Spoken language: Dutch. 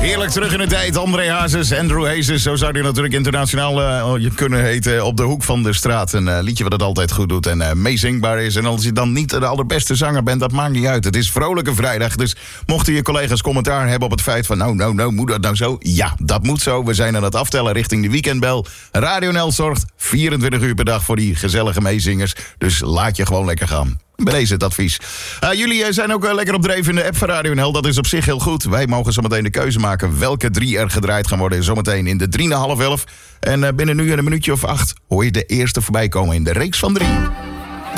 Heerlijk terug in de tijd. André Hazes, Andrew Hazes. Zo zou hij natuurlijk internationaal kunnen heten. Op de hoek van de straat. Een liedje wat het altijd goed doet en meezingbaar is. En als je dan niet de allerbeste zanger bent, dat maakt niet uit. Het is Vrolijke Vrijdag. Dus mochten je collega's commentaar hebben op het feit van... Nou, moet dat nou zo? Ja, dat moet zo. We zijn aan het aftellen richting de weekendbel. Radio NL zorgt 24 uur per dag voor die gezellige meezingers. Dus laat je gewoon lekker gaan. Bij deze het advies. Jullie zijn ook lekker op dreef in de app van Radio NL. Dat is op zich heel goed. Wij mogen zometeen de keuze maken welke 3 er gedraaid gaan worden. Zometeen in de 3 na half 11. En binnen nu een minuutje of 8 hoor je de eerste voorbij komen in de reeks van 3.